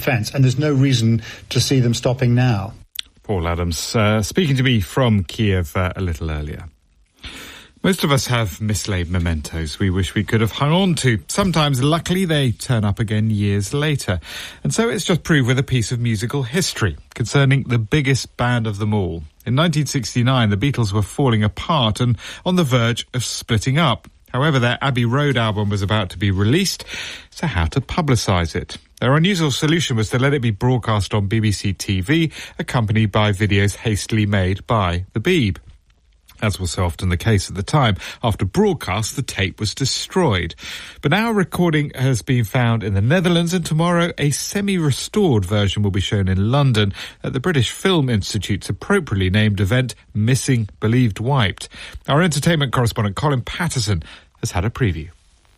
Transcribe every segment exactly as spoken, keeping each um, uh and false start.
defence, and there's no reason to see them stopping now. Paul Adams, uh, speaking to me from Kiev uh, a little earlier. Most of us have mislaid mementos we wish we could have hung on to. Sometimes, luckily, they turn up again years later. And so it's just proved with a piece of musical history concerning the biggest band of them all. In nineteen sixty-nine, the Beatles were falling apart and on the verge of splitting up. However, their Abbey Road album was about to be released, so how to publicise it? Their unusual solution was to let it be broadcast on B B C T V, accompanied by videos hastily made by the Beeb. As was so often the case at the time, after broadcast, the tape was destroyed. But now a recording has been found in the Netherlands, and tomorrow a semi-restored version will be shown in London at the British Film Institute's appropriately named event, Missing Believed Wiped. Our entertainment correspondent Colin Patterson has had a preview.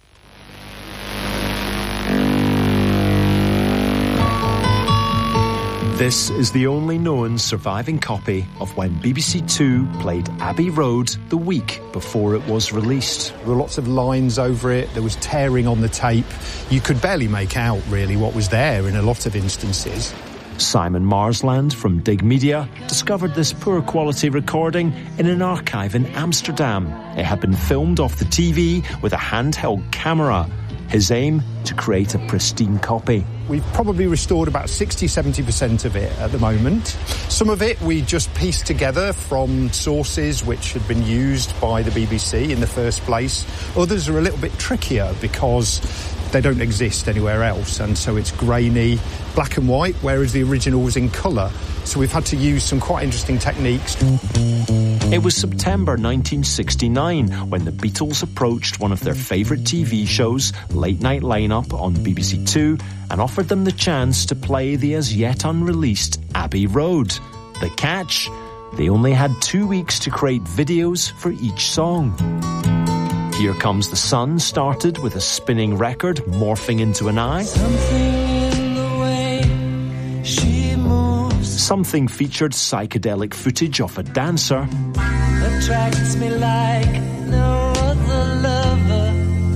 This is the only known surviving copy of when B B C Two played Abbey Road the week before it was released. There were lots of lines over it, there was tearing on the tape. You could barely make out, really, what was there in a lot of instances. Simon Marsland from Dig Media discovered this poor quality recording in an archive in Amsterdam. It had been filmed off the T V with a handheld camera. His aim, to create a pristine copy. We've probably restored about sixty to seventy percent of it at the moment. Some of it we just pieced together from sources which had been used by the B B C in the first place. Others are a little bit trickier because they don't exist anywhere else, and so it's grainy, black and white, whereas the original was in colour. So we've had to use some quite interesting techniques. It was September nineteen sixty-nine when the Beatles approached one of their favourite T V shows, Late Night Lineup on B B C Two, and offered them the chance to play the as yet unreleased Abbey Road. The catch? They only had two weeks to create videos for each song. Here Comes the Sun started with a spinning record morphing into an eye. Something in the way she moves. Something featured psychedelic footage of a dancer. Attracts me like no other lover.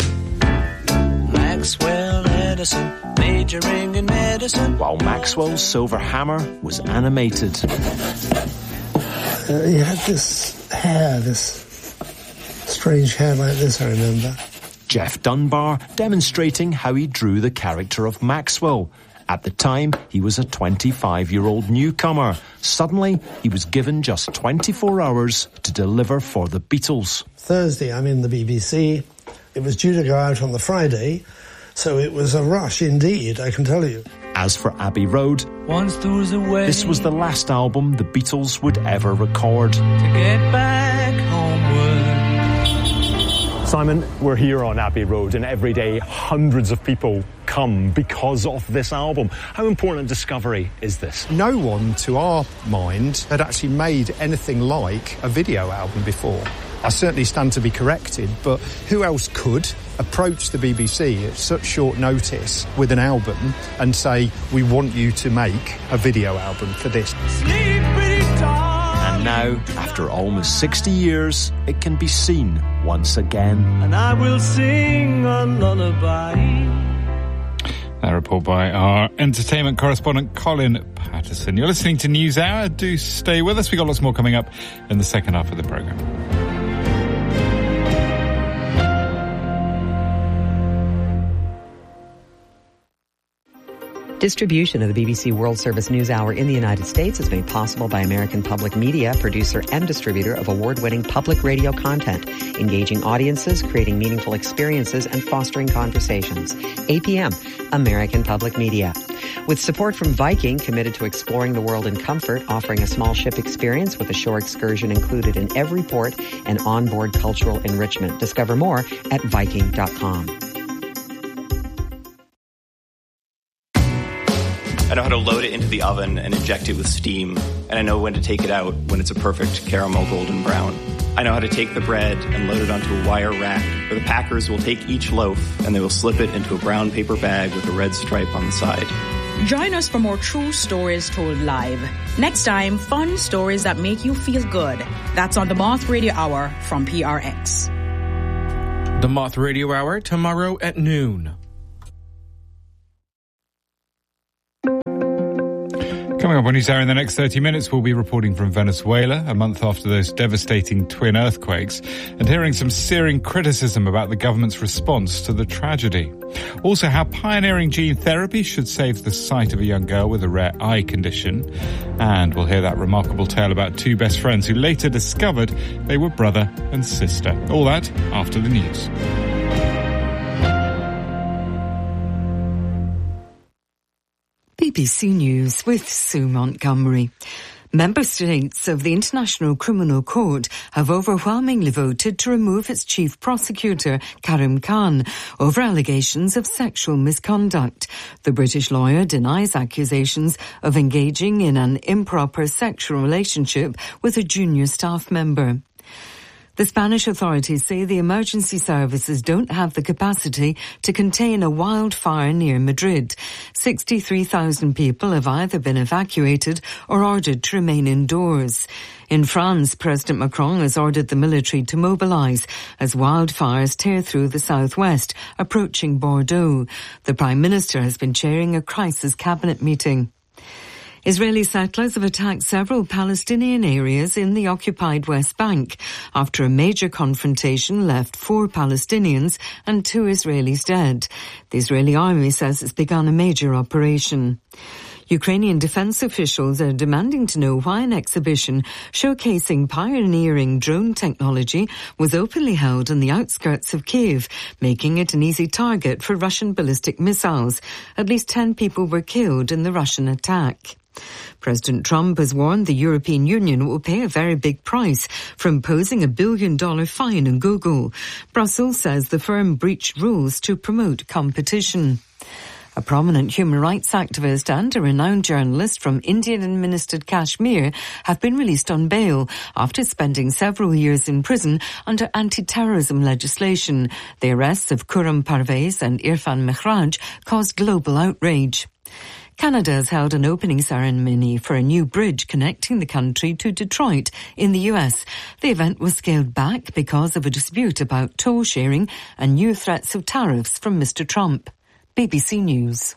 Maxwell Edison, majoring in medicine. While Maxwell's Silver Hammer was animated. Uh, he had this hair, this strange hair like this, I remember. Jeff Dunbar demonstrating how he drew the character of Maxwell. At the time, he was a twenty-five-year-old newcomer. Suddenly, he was given just twenty-four hours to deliver for the Beatles. Thursday, I'm in the B B C. It was due to go out on the Friday, so it was a rush indeed, I can tell you. As for Abbey Road, once throws away. This was the last album the Beatles would ever record. To get back homeward. Simon, we're here on Abbey Road, and every day hundreds of people come because of this album. How important a discovery is this? No one, to our mind, had actually made anything like a video album before. I certainly stand to be corrected, but who else could approach the B B C at such short notice with an album and say, we want you to make a video album for this? And now, after almost sixty years, it can be seen once again. And I will sing a lullaby. A report by our entertainment correspondent Colin Patterson. You're listening to News Hour. Do stay with us. We've got lots more coming up in the second half of the programme. Distribution of the B B C World Service News Hour in the United States is made possible by American Public Media, producer and distributor of award-winning public radio content, engaging audiences, creating meaningful experiences, and fostering conversations. A P M, American Public Media. With support from Viking, committed to exploring the world in comfort, offering a small ship experience with a shore excursion included in every port and onboard cultural enrichment. Discover more at Viking dot com. I know how to load it into the oven and inject it with steam, and I know when to take it out when it's a perfect caramel golden brown. I know how to take the bread and load it onto a wire rack, where the packers will take each loaf and they will slip it into a brown paper bag with a red stripe on the side. Join us for more true stories told live. Next time, fun stories that make you feel good. That's on the Moth Radio Hour from P R X. The Moth Radio Hour tomorrow at noon. Coming up on NewsHour in the next thirty minutes, we'll be reporting from Venezuela a month after those devastating twin earthquakes and hearing some searing criticism about the government's response to the tragedy. Also, how pioneering gene therapy should save the sight of a young girl with a rare eye condition. And we'll hear that remarkable tale about two best friends who later discovered they were brother and sister. All that after the news. B B C News with Sue Montgomery. Member states of the International Criminal Court have overwhelmingly voted to remove its chief prosecutor, Karim Khan, over allegations of sexual misconduct. The British lawyer denies accusations of engaging in an improper sexual relationship with a junior staff member. The Spanish authorities say the emergency services don't have the capacity to contain a wildfire near Madrid. sixty-three thousand people have either been evacuated or ordered to remain indoors. In France, President Macron has ordered the military to mobilise as wildfires tear through the southwest, approaching Bordeaux. The Prime Minister has been chairing a crisis cabinet meeting. Israeli settlers have attacked several Palestinian areas in the occupied West Bank after a major confrontation left four Palestinians and two Israelis dead. The Israeli army says it's begun a major operation. Ukrainian defense officials are demanding to know why an exhibition showcasing pioneering drone technology was openly held on the outskirts of Kyiv, making it an easy target for Russian ballistic missiles. At least ten people were killed in the Russian attack. President Trump has warned the European Union will pay a very big price for imposing a billion dollar fine on Google. Brussels says the firm breached rules to promote competition. A prominent human rights activist and a renowned journalist from Indian-administered Kashmir have been released on bail after spending several years in prison under anti-terrorism legislation. The arrests of Khurram Parvez and Irfan Mehraj caused global outrage. Canada has held an opening ceremony for a new bridge connecting the country to Detroit in the U S. The event was scaled back because of a dispute about toll sharing and new threats of tariffs from Mister Trump. B B C News.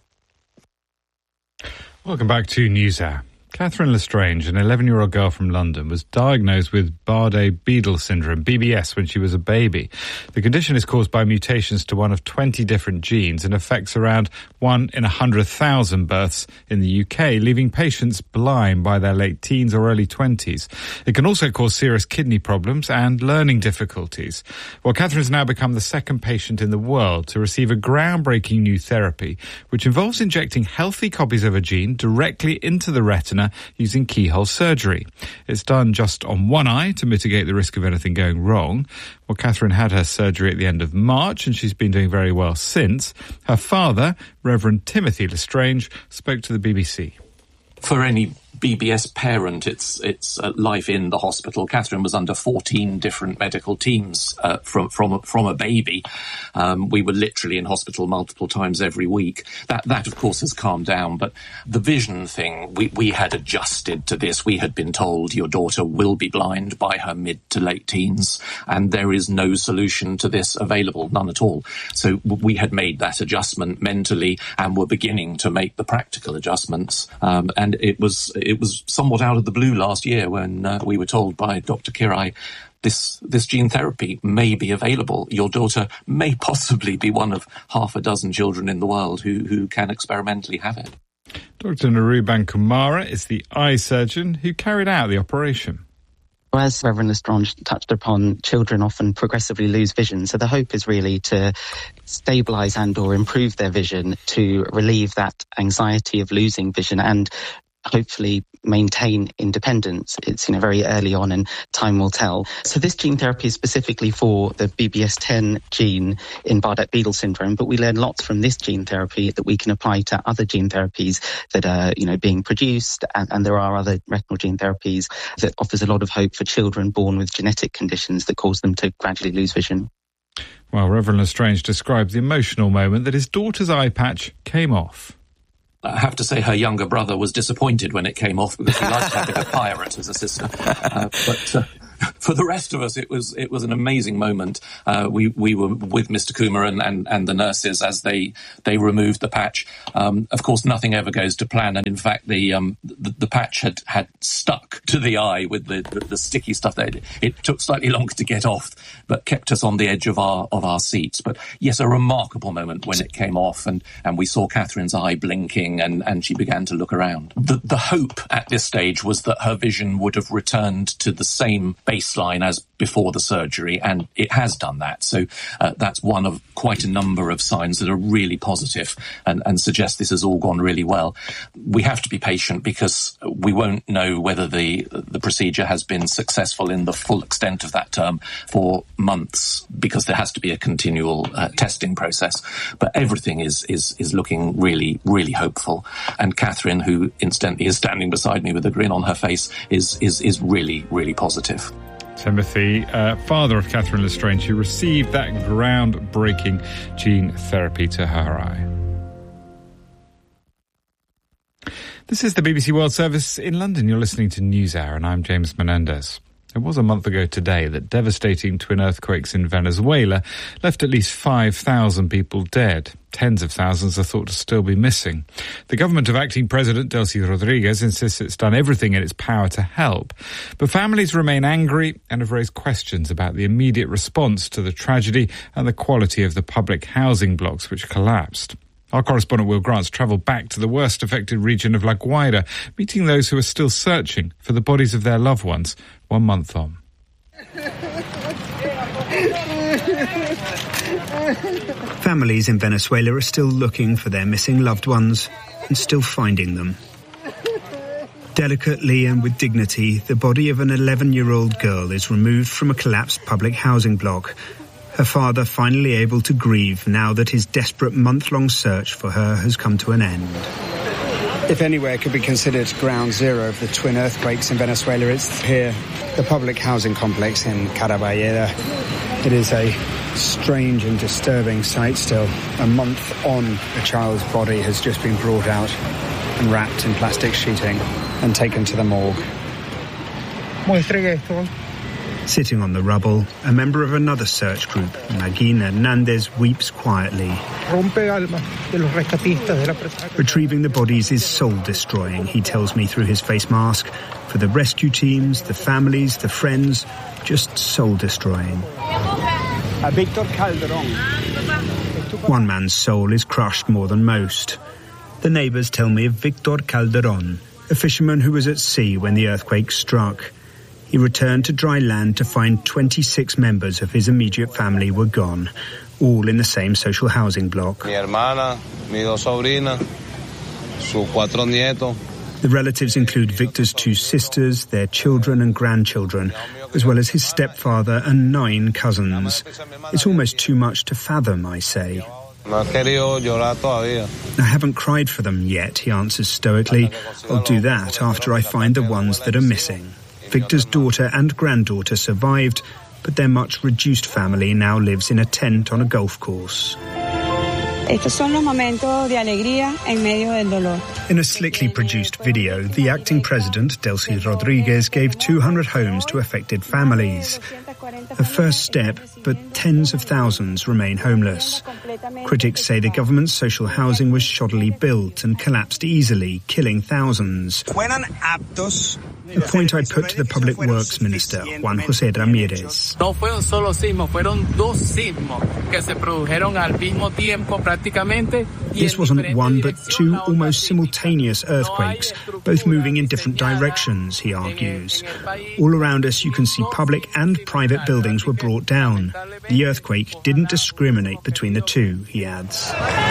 Welcome back to NewsHour. Catherine Lestrange, an eleven-year-old girl from London, was diagnosed with Bardet-Biedl syndrome, B B S, when she was a baby. The condition is caused by mutations to one of twenty different genes and affects around one in one hundred thousand births in the U K, leaving patients blind by their late teens or early twenties. It can also cause serious kidney problems and learning difficulties. Well, Catherine has now become the second patient in the world to receive a groundbreaking new therapy, which involves injecting healthy copies of a gene directly into the retina using keyhole surgery. It's done just on one eye to mitigate the risk of anything going wrong. Well, Catherine had her surgery at the end of March and she's been doing very well since. Her father, Reverend Timothy Lestrange, spoke to the B B C. For any B B S parent, it's it's uh, life in the hospital. Catherine was under fourteen different medical teams uh, from from from a baby. Um, we were literally in hospital multiple times every week. That that of course has calmed down, but the vision thing, we we had adjusted to this. We had been told your daughter will be blind by her mid to late teens, and there is no solution to this available, none at all. So we had made that adjustment mentally, and were beginning to make the practical adjustments. Um, and it was. It was somewhat out of the blue last year when uh, we were told by Doctor Kirai, this this gene therapy may be available. Your daughter may possibly be one of half a dozen children in the world who, who can experimentally have it. Doctor Naruban Kumara is the eye surgeon who carried out the operation. As Reverend Lestrange touched upon, children often progressively lose vision, so the hope is really to stabilise and or improve their vision to relieve that anxiety of losing vision and hopefully maintain independence. It's, you know, very early on and time will tell. So this gene therapy is specifically for the B B S ten gene in Bardet-Biedl syndrome, but we learn lots from this gene therapy that we can apply to other gene therapies that are, you know, being produced, and, and there are other retinal gene therapies that offers a lot of hope for children born with genetic conditions that cause them to gradually lose vision. Well, Reverend Lestrange describes the emotional moment that his daughter's eye patch came off. I have to say her younger brother was disappointed when it came off because he liked having a pirate as a sister. Uh, but uh, for the rest of us, it was it was an amazing moment. Uh, we we were with Mister Kumar and, and, and the nurses as they they removed the patch. Um, of course, nothing ever goes to plan, and in fact, the um, the, the patch had, had stuck to the eye with the, the, the sticky stuff there. It, it took slightly longer to get off, but kept us on the edge of our of our seats. But yes, a remarkable moment when it came off, and, and we saw Catherine's eye blinking, and, and she began to look around. The the hope at this stage was that her vision would have returned to the same baseline as before the surgery, and it has done that. So uh, that's one of quite a number of signs that are really positive and, and suggest this has all gone really well. We have to be patient because we won't know whether the the procedure has been successful in the full extent of that term for months, because there has to be a continual uh, testing process. But everything is is is looking really, really hopeful. And Catherine, who incidentally is standing beside me with a grin on her face, is is is really, really positive. Timothy, uh, father of Catherine Lestrange, who received that groundbreaking gene therapy to her eye. This is the B B C World Service in London. You're listening to NewsHour, and I'm James Menendez. It was a month ago today that devastating twin earthquakes in Venezuela left at least five thousand people dead. Tens of thousands are thought to still be missing. The government of acting President Delcy Rodriguez insists it's done everything in its power to help. But families remain angry and have raised questions about the immediate response to the tragedy and the quality of the public housing blocks which collapsed. Our correspondent Will Grants travelled back to the worst affected region of La Guaira, meeting those who are still searching for the bodies of their loved ones one month on. Families in Venezuela are still looking for their missing loved ones and still finding them. Delicately and with dignity, the body of an eleven-year-old girl is removed from a collapsed public housing block. Her father finally able to grieve now that his desperate month-long search for her has come to an end. If anywhere could be considered ground zero of the twin earthquakes in Venezuela, it's here, the public housing complex in Caraballeda. It is a strange and disturbing sight still. A month on, a child's body has just been brought out and wrapped in plastic sheeting and taken to the morgue. Sitting on the rubble, a member of another search group, Magin Hernandez, weeps quietly. Retrieving the bodies is soul-destroying, he tells me through his face mask. For the rescue teams, the families, the friends, just soul-destroying. One man's soul is crushed more than most. The neighbours tell me of Victor Calderon, a fisherman who was at sea when the earthquake struck. He returned to dry land to find twenty-six members of his immediate family were gone, all in the same social housing block. Mi hermana, mis dos sobrinas, sus cuatro nietos. The relatives include Victor's two sisters, their children and grandchildren, as well as his stepfather and nine cousins. It's almost too much to fathom, I say. I haven't cried for them yet, he answers stoically. I'll do that after I find the ones that are missing. Victor's daughter and granddaughter survived, but their much reduced family now lives in a tent on a golf course. In a slickly produced video, the acting president, Delcy Rodriguez, gave two hundred homes to affected families. A first step, but tens of thousands remain homeless. Critics say the government's social housing was shoddily built and collapsed easily, killing thousands. A point I put to the Public Works Minister, Juan José Ramírez. This wasn't one but two almost simultaneous earthquakes, both moving in different directions, he argues. All around us you can see public and private buildings were brought down. The earthquake didn't discriminate between the two, he adds.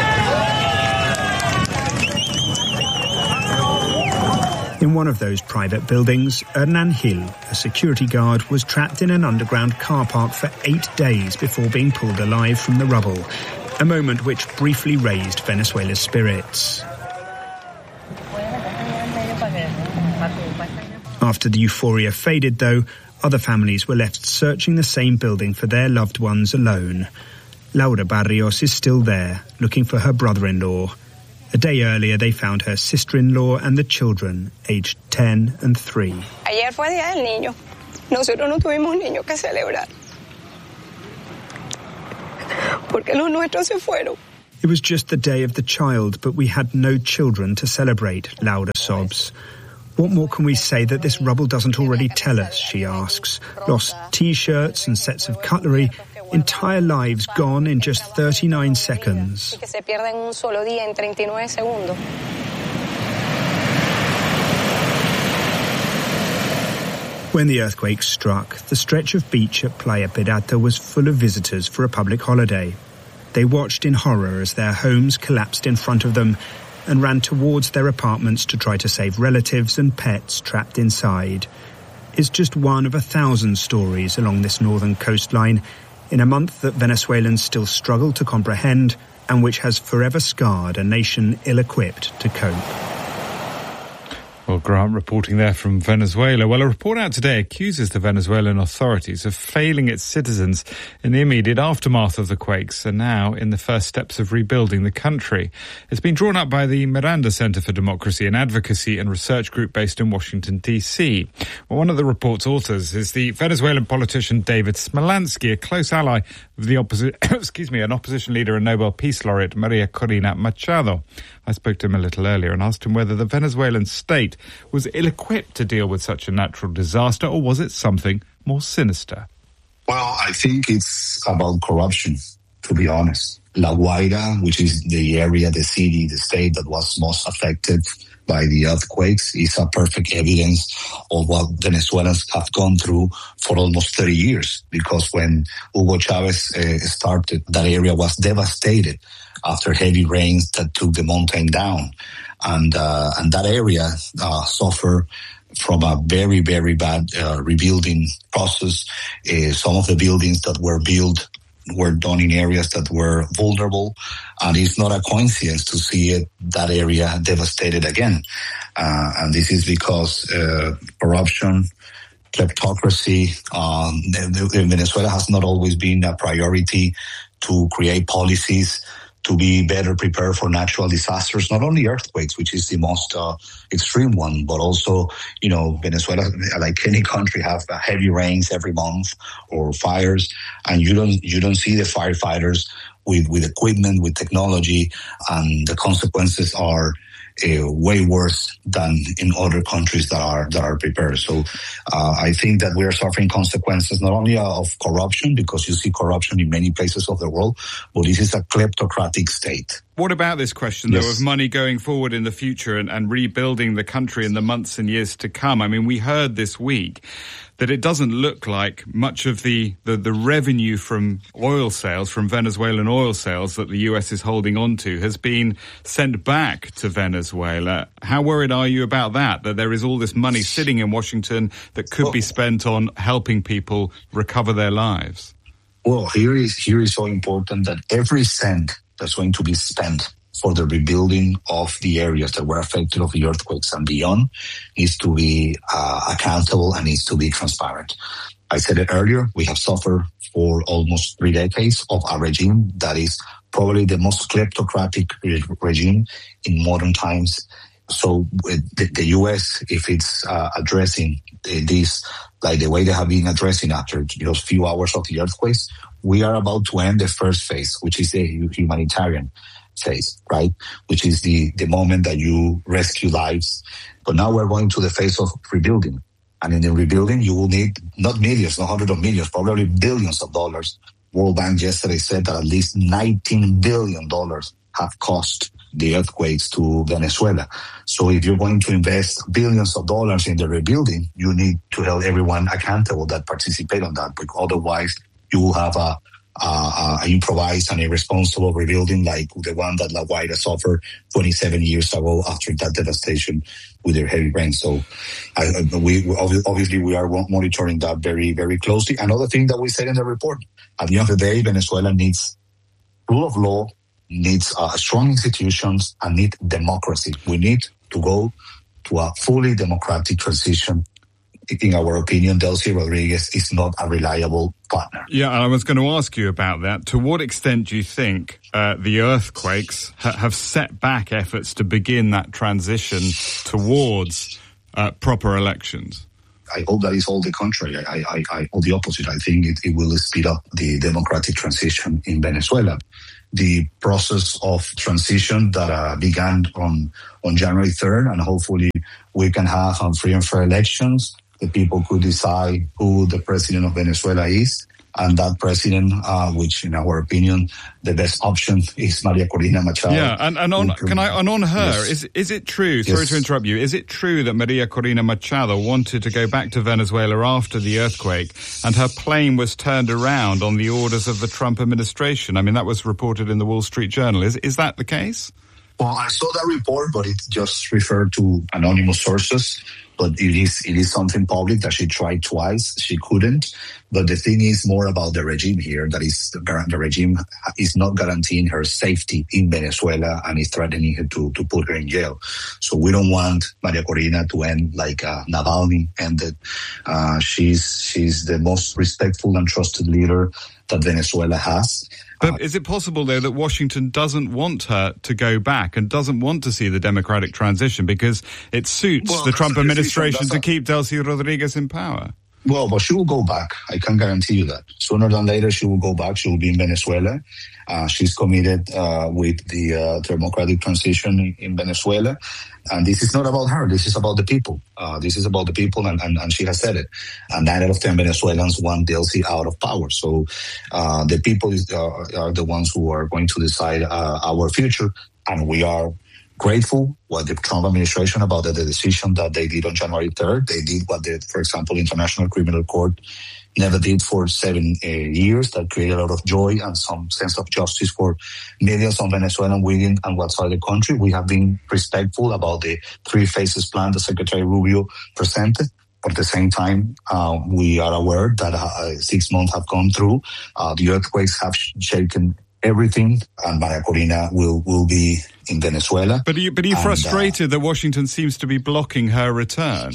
In one of those private buildings, Hernan Hill, a security guard, was trapped in an underground car park for eight days before being pulled alive from the rubble, a moment which briefly raised Venezuela's spirits. After the euphoria faded, though, other families were left searching the same building for their loved ones alone. Laura Barrios is still there, looking for her brother-in-law. A day earlier, they found her sister-in-law and the children, aged ten and three. nosotros no tuvimos niños que celebrar. Porque los nuestros se fueron. It was just the day of the child, but we had no children to celebrate, Laura sobs. What more can we say that this rubble doesn't already tell us, she asks. Lost T-shirts and sets of cutlery, entire lives gone in just thirty-nine seconds. Que se pierda en un solo día, en treinta y nueve segundos. When the earthquake struck, the stretch of beach at Playa Pirata was full of visitors for a public holiday. They watched in horror as their homes collapsed in front of them and ran towards their apartments to try to save relatives and pets trapped inside. It's just one of a thousand stories along this northern coastline in a month that Venezuelans still struggle to comprehend and which has forever scarred a nation ill-equipped to cope. Well, Grant reporting there from Venezuela. Well, a report out today accuses the Venezuelan authorities of failing its citizens in the immediate aftermath of the quakes and now in the first steps of rebuilding the country. It's been drawn up by the Miranda Center for Democracy and Advocacy and research group based in Washington, D C. Well, one of the report's authors is the Venezuelan politician David Smolansky, a close ally of the opposite, excuse me, an opposition leader and Nobel Peace Laureate Maria Corina Machado. I spoke to him a little earlier and asked him whether the Venezuelan state was ill-equipped to deal with such a natural disaster, or was it something more sinister? Well, I think it's about corruption, to be honest. La Guaira, which is the area, the city, the state that was most affected by the earthquakes, is a perfect evidence of what Venezuelans have gone through for almost thirty years. Because when Hugo Chavez uh, started, that area was devastated after heavy rains that took the mountain down. And uh, and that area uh, suffered from a very, very bad uh, rebuilding process. Uh, some of the buildings that were built were done in areas that were vulnerable, and it's not a coincidence to see it, that area devastated again. Uh, and this is because uh, corruption, kleptocracy, um, Venezuela has not always been a priority to create policies to be better prepared for natural disasters, not only earthquakes, which is the most uh, extreme one, but also, you know, Venezuela, like any country, have uh, heavy rains every month or fires, and you don't you don't see the firefighters with with equipment, with technology, and the consequences are Uh, way worse than in other countries that are that are prepared. So uh, I think that we are suffering consequences not only of corruption, because you see corruption in many places of the world, but this is a kleptocratic state. What about this question, yes. though, of money going forward in the future and, and rebuilding the country in the months and years to come? I mean, we heard this week that it doesn't look like much of the, the, the revenue from oil sales, from Venezuelan oil sales that the U S is holding on to has been sent back to Venezuela. How worried are you about that, that there is all this money sitting in Washington that could be spent on helping people recover their lives? Well, here is, here is so important that every cent that's going to be spent for the rebuilding of the areas that were affected of the earthquakes and beyond needs to be uh, accountable and needs to be transparent. I said it earlier, we have suffered for almost three decades of a regime that is probably the most kleptocratic regime in modern times. So the, the U S, if it's uh, addressing this like the way they have been addressing after those few hours of the earthquakes, we are about to end the first phase, which is the humanitarian phase, right? Which is the, the moment that you rescue lives. But now we're going to the phase of rebuilding. And in the rebuilding, you will need not millions, not hundreds of millions, probably billions of dollars. World Bank yesterday said that at least nineteen billion dollars have cost the earthquakes to Venezuela. So if you're going to invest billions of dollars in the rebuilding, you need to hold everyone accountable that participate on that, because otherwise you will have a Uh, uh, improvised and irresponsible rebuilding like the one that La Guaira suffered twenty-seven years ago after that devastation with their heavy rain. So I, we obviously we are monitoring that very, very closely. Another thing that we said in the report, at the end of the day, Venezuela needs rule of law, needs uh, strong institutions, and need democracy. We need to go to a fully democratic transition. In our opinion, Delcy Rodriguez is not a reliable partner. Yeah, I was going to ask you about that. To what extent do you think uh, the earthquakes ha- have set back efforts to begin that transition towards uh, proper elections? I hope that is all the contrary. I, I, I all the opposite. I think it, it will speed up the democratic transition in Venezuela. The process of transition that uh, began on, on January third, and hopefully we can have um, free and fair elections. The people could decide who the president of Venezuela is. And that president, uh, which in our opinion, the best option is Maria Corina Machado. Yeah, and, and on can I and on her, yes. is is it true, sorry yes. to interrupt you, is it true that Maria Corina Machado wanted to go back to Venezuela after the earthquake and her plane was turned around on the orders of the Trump administration? I mean, that was reported in the Wall Street Journal. Is is that the case? Well, I saw that report, but it just referred to anonymous sources. But it is it is something public that she tried twice. She couldn't. But the thing is more about the regime here. That is, the regime is not guaranteeing her safety in Venezuela and is threatening her to, to put her in jail. So we don't want Maria Corina to end like uh, Navalny ended. Uh, she's she's the most respectful and trusted leader that Venezuela has. But uh, is it possible, though, that Washington doesn't want her to go back and doesn't want to see the democratic transition because it suits well, the Trump administration to a, keep Delcy Rodriguez in power? Well, but she will go back. I can guarantee you that. Sooner than later, she will go back. She will be in Venezuela. Uh, she's committed uh, with the uh, democratic transition in, in Venezuela. And this is not about her. This is about the people. Uh, this is about the people, and, and, and she has said it. And nine out of ten Venezuelans want Delcy out of power. So uh, the people is, uh, are the ones who are going to decide uh, our future. And we are grateful with the Trump administration about the, the decision that they did on January third. They did what, the, for example, International Criminal Court never did for seven uh, years. That created a lot of joy and some sense of justice for millions of Venezuelans within and outside the country. We have been respectful about the three phases plan that Secretary Rubio presented. But at the same time, uh, we are aware that uh, six months have gone through. Uh, the earthquakes have shaken everything, and Maria Corina will, will be in Venezuela. But are you, but are you and, frustrated uh, that Washington seems to be blocking her return?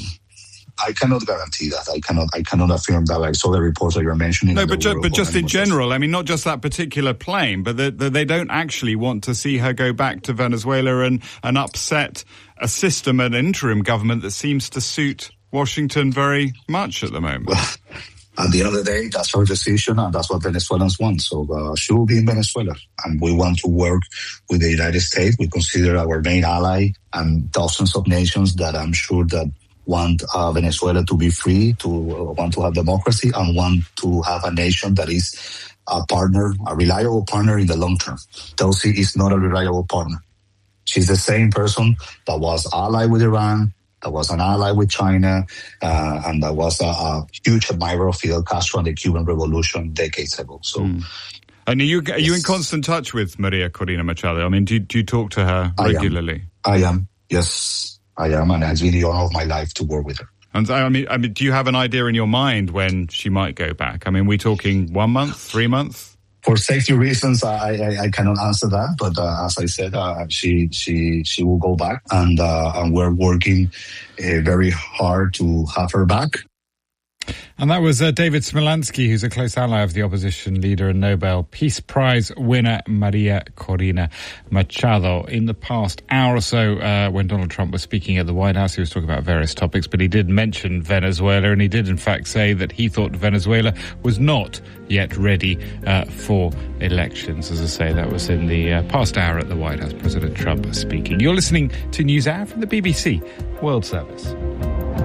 I cannot guarantee that. I cannot. I cannot affirm that. I saw the reports that you're mentioning. No, but ju- but just in general, I mean, not just that particular plane, but that the, they don't actually want to see her go back to Venezuela and, and upset a system, an interim government that seems to suit Washington very much at the moment. Well, at the end of the day, that's her decision, and that's what Venezuelans want. So uh, she will be in Venezuela, and we want to work with the United States. We consider our main ally, and dozens of nations that I'm sure that want uh, Venezuela to be free, to uh, want to have democracy, and want to have a nation that is a partner, a reliable partner in the long term. Delcy is not a reliable partner. She's the same person that was ally with Iran, that was an ally with China, uh, and that was a, a huge admirer of Fidel Castro and the Cuban Revolution decades ago. So, mm. And are you are you in constant touch with Maria Corina Machado? I mean, do, do you talk to her regularly? I am. I am. Yes, I am, and it's been the honor of my life to work with her. And I mean, I mean, do you have an idea in your mind when she might go back? I mean, are we talking one month, three months? For safety reasons, I, I, I cannot answer that. But uh, as I said, uh, she she she will go back, and uh, and we're working uh, very hard to have her back. And that was uh, David Smolanski, who's a close ally of the opposition leader and Nobel Peace Prize winner Maria Corina Machado. In the past hour or so, uh, when Donald Trump was speaking at the White House, he was talking about various topics, but he did mention Venezuela, and he did in fact say that he thought Venezuela was not yet ready uh, for elections. As I say, that was in the uh, past hour at the White House, President Trump speaking. You're listening to NewsHour from the B B C World Service.